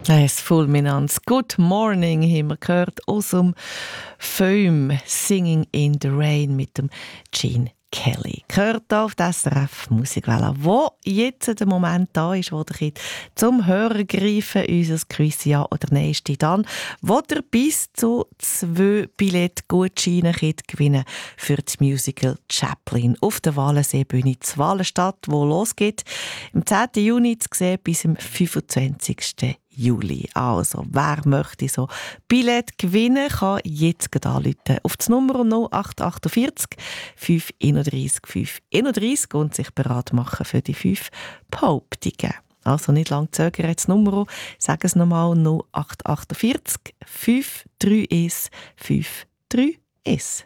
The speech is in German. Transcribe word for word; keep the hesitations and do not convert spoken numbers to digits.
Es fulminans. Good Morning haben wir gehört aus dem Film «Singing in the Rain» mit dem Gene Kelly. Gehört auf der S R F Musikwelle, wo jetzt der Moment da ist, wo ihr zum Hören greifen, unser Quiz «Ja oder Nein» steht an, wo ihr bis zu zwei Billettgutscheine gewinnen für das Musical «Chaplin» auf der Walenseebühne zu Walenstadt, wo losgeht am zehnten Juni zu sehen bis zum fünfundzwanzigsten Juli. Also, wer möchte so Billett gewinnen, kann jetzt anrufen auf die Nummer null acht achtundvierzig fünf einunddreißig fünf einunddreißig und sich bereit machen für die fünf Behauptungen. Also nicht lange zögern, jetzt die Nummer, sag es nochmal, null acht achtundvierzig fünf drei eins fünf drei eins.